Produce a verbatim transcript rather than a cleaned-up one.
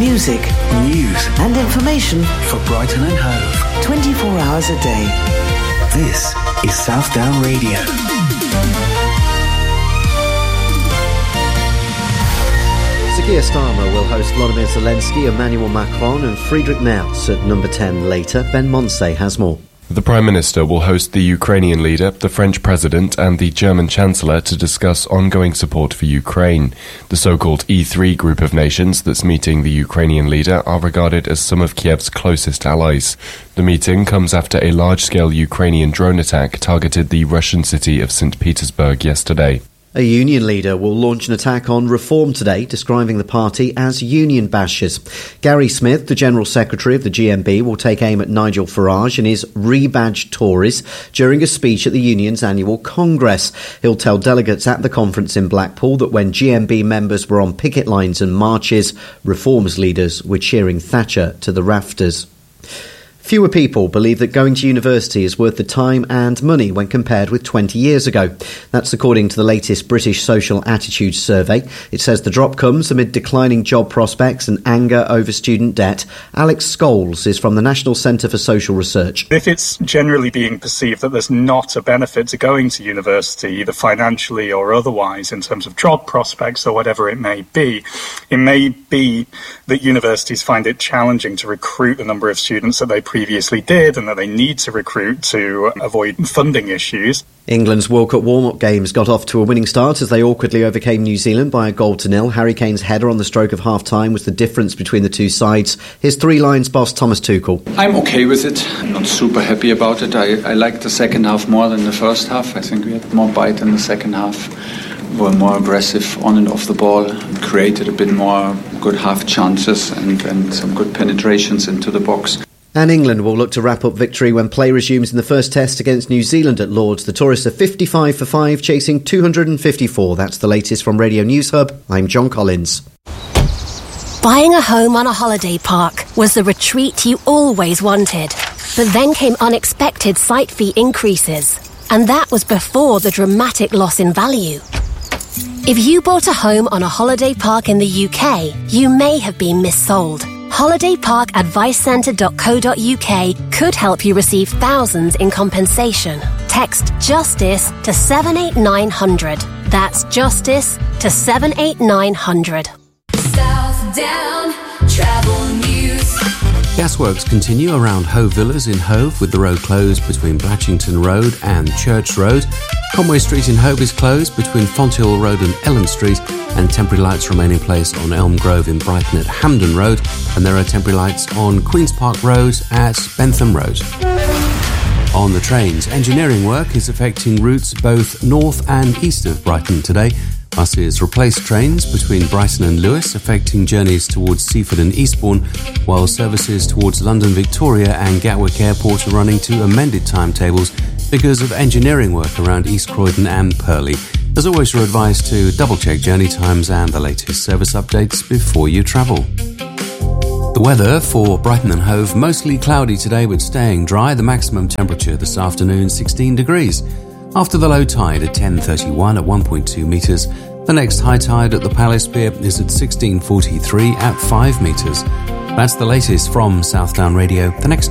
Music, news and information for Brighton and Hove. twenty-four hours a day. This is South Down Radio. Sir Keir Starmer will host Volodymyr Zelensky, Emmanuel Macron and Friedrich Merz at number ten later. Ben Monsey has more. The Prime Minister will host the Ukrainian leader, the French President and the German Chancellor to discuss ongoing support for Ukraine. The so-called E three group of nations that's meeting the Ukrainian leader are regarded as some of Kiev's closest allies. The meeting comes after a large-scale Ukrainian drone attack targeted the Russian city of Saint Petersburg yesterday. A union leader will launch an attack on Reform today, describing the party as union bashers. Gary Smith, the General Secretary of the G M B, will take aim at Nigel Farage and his rebadged Tories during a speech at the union's annual Congress. He'll tell delegates at the conference in Blackpool that when G M B members were on picket lines and marches, Reform's leaders were cheering Thatcher to the rafters. Fewer people believe that going to university is worth the time and money when compared with twenty years ago. That's according to the latest British Social Attitudes Survey. It says the drop comes amid declining job prospects and anger over student debt. Alex Scholes is from the National Centre for Social Research. If it's generally being perceived that there's not a benefit to going to university, either financially or otherwise, in terms of job prospects or whatever it may be, it may be that universities find it challenging to recruit the number of students that they previously did and that they need to recruit to avoid funding issues. England's World Cup warm-up games got off to a winning start as they awkwardly overcame New Zealand by a goal to nil. Harry Kane's header on the stroke of half-time was the difference between the two sides. Here's Three Lions boss Thomas Tuchel. I'm okay with it. I'm not super happy about it. I, I like the second half more than the first half. I think we had more bite in the second half. We were more aggressive on and off the ball, created a bit more good half chances and, and some good penetrations into the box. And England will look to wrap up victory when play resumes in the first test against New Zealand at Lord's. The Tourists are fifty-five for five, chasing two hundred fifty-four. That's the latest from Radio News Hub. I'm John Collins. Buying a home on a holiday park was the retreat you always wanted. But then came unexpected site fee increases. And that was before the dramatic loss in value. If you bought a home on a holiday park in the U K, you may have been missold. holiday park advice centre dot co dot uk could help you receive thousands in compensation. Text JUSTICE to seven eight nine hundred. That's JUSTICE to seven eight nine hundred. South Down Travel News. Gasworks continue around Hove Villas in Hove with the road closed between Blatchington Road and Church Road. Conway Street in Hove is closed between Fonthill Road and Ellen Street, and temporary lights remain in place on Elm Grove in Brighton at Hampden Road, and there are temporary lights on Queen's Park Road at Bentham Road. On the trains, engineering work is affecting routes both north and east of Brighton today. Buses replace trains between Brighton and Lewes, affecting journeys towards Seaford and Eastbourne, while services towards London Victoria and Gatwick Airport are running to amended timetables because of engineering work around East Croydon and Purley. As always, you're advised to double-check journey times and the latest service updates before you travel. The weather for Brighton and Hove, mostly cloudy today but staying dry. The maximum temperature this afternoon, sixteen degrees. After the low tide at ten thirty-one at one point two metres, the next high tide at the Palace Pier is at sixteen forty-three at five metres. That's the latest from South Down Radio. The next